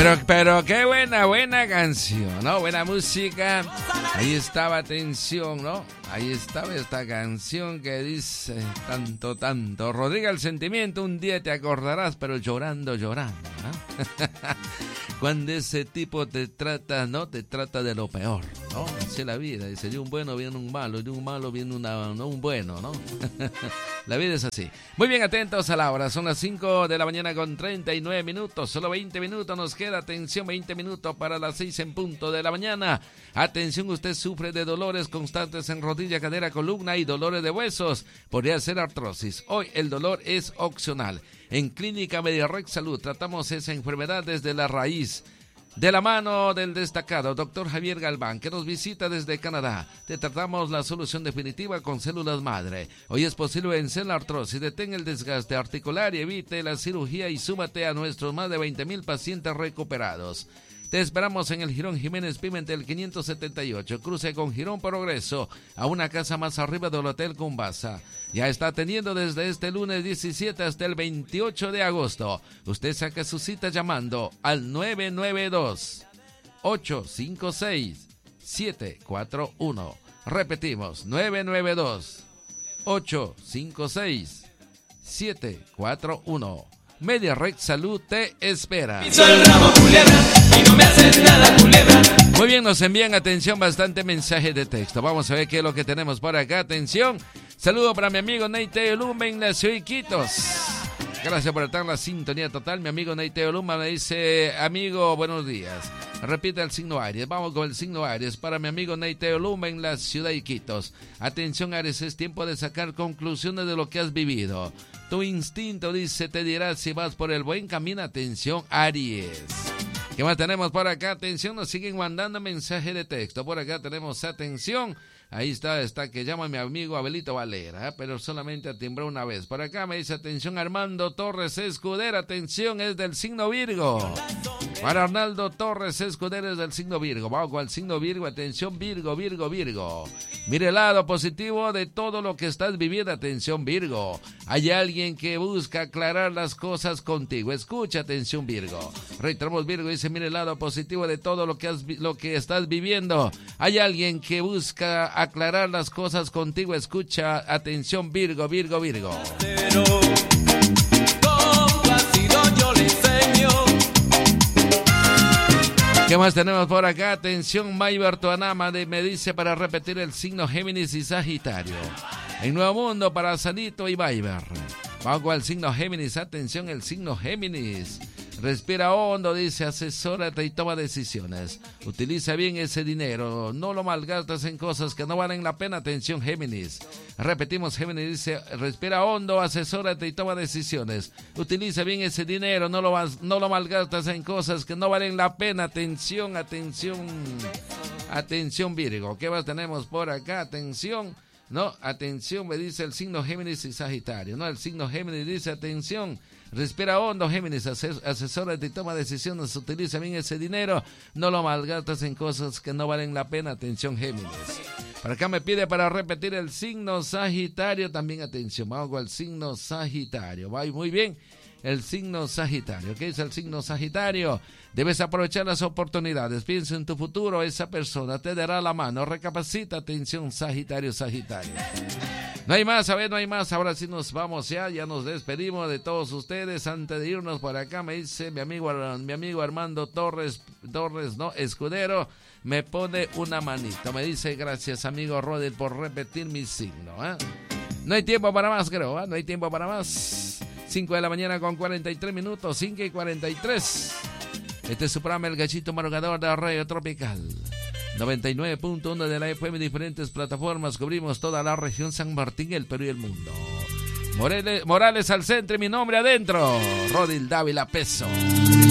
Pero qué buena canción, ¿no? Buena música. Ahí estaba, atención, ¿no? Ahí estaba esta canción que dice tanto. Rodrigo el sentimiento, un día te acordarás, pero llorando, ¿no? Cuando ese tipo te trata, ¿no? Te trata de lo peor, ¿no? Así es la vida, dice, de un bueno viene un malo, de un malo viene un bueno, ¿no? La vida es así. Muy bien, atentos a la hora, son las 5 de la mañana con 39 minutos, solo 20 minutos nos queda, atención, 20 minutos para las 6 en punto de la mañana. Atención, usted sufre de dolores constantes en rodilla, cadera, columna y dolores de huesos, podría ser artrosis. Hoy el dolor es opcional. En Clínica Mediarrec Salud tratamos esa enfermedad desde la raíz. De la mano del destacado Dr. Javier Galván, que nos visita desde Canadá, te tratamos la solución definitiva con células madre. Hoy es posible vencer la artrosis, detén el desgaste articular y evite la cirugía y súmate a nuestros más de 20,000 pacientes recuperados. Te esperamos en el Jirón Jiménez Pimentel 578, cruce con Jirón Progreso, a una casa más arriba del Hotel Cumbasa. Ya está atendiendo desde este lunes 17 hasta el 28 de agosto. Usted saca su cita llamando al 992-856-741. Repetimos, 992-856-741. Mediarrec Salud te espera. Muy bien, nos envían, atención, bastante mensaje de texto. Vamos a ver qué es lo que tenemos por acá. Atención, saludo para mi amigo Neiteo Lumba en la ciudad de Iquitos. Gracias por estar en la sintonía total. Mi amigo Neiteo Lumba me dice, amigo, buenos días. Repite el signo Aries. Vamos con el signo Aries para mi amigo Neiteo Lumba en la ciudad de Iquitos. Atención, Aries, es tiempo de sacar conclusiones de lo que has vivido. Tu instinto, dice, te dirá si vas por el buen camino. Atención, Aries. ¿Qué más tenemos por acá? Atención, nos siguen mandando mensaje de texto. Por acá tenemos, atención, ahí está que llama mi amigo Abelito Valera, pero solamente timbró una vez. Por acá me dice, atención, Armando Torres Escudero, atención, es del signo Virgo. Para Arnaldo Torres Escudero es del signo Virgo. Vamos con el signo Virgo, atención, Virgo. Mire el lado positivo de todo lo que estás viviendo, atención, Virgo. Hay alguien que busca aclarar las cosas contigo. Escucha, atención, Virgo. Reiteramos, Virgo dice, mire el lado positivo de todo lo que estás viviendo. Hay alguien que busca aclarar las cosas contigo. Escucha, atención, Virgo. ¿Qué más tenemos por acá? Atención, Mayber Tuanama me dice para repetir el signo Géminis y Sagitario. En Nuevo Mundo para Sanito y Mayber. Vamos con el signo Géminis. Atención, el signo Géminis. Respira hondo, dice, asesórate y toma decisiones. Utiliza bien ese dinero, no lo malgastas en cosas que no valen la pena. Atención, Géminis. Repetimos, Géminis dice, respira hondo, asesórate y toma decisiones. Utiliza bien ese dinero, no lo malgastas en cosas que no valen la pena. Atención, Virgo. ¿Qué más tenemos por acá? Atención, me dice el signo Géminis y Sagitario. El signo Géminis dice, atención, respira hondo, Géminis, asesórate y toma decisiones, utiliza bien ese dinero, no lo malgastas en cosas que no valen la pena. Atención, Géminis. Por acá me pide para repetir el signo Sagitario, también atención, vamos con el signo Sagitario. Va muy bien, el signo Sagitario. ¿Qué dice el signo Sagitario? Debes aprovechar las oportunidades, piensa en tu futuro, esa persona te dará la mano, recapacita. Atención, Sagitario. No hay más, ahora sí nos vamos ya nos despedimos de todos ustedes. Antes de irnos, por acá me dice mi amigo Armando Torres Escudero, me pone una manito, me dice, gracias amigo Rodel por repetir mi signo. No hay tiempo para más, creo, no hay tiempo para más. 5 de la mañana con 43 minutos, 5:43. Este es su programa El Gallito Madrugador de Radio Tropical 99.1 de la FM, diferentes plataformas, cubrimos toda la región San Martín, el Perú y el mundo. Morales al centro, mi nombre adentro, Rodil Dávila Peso.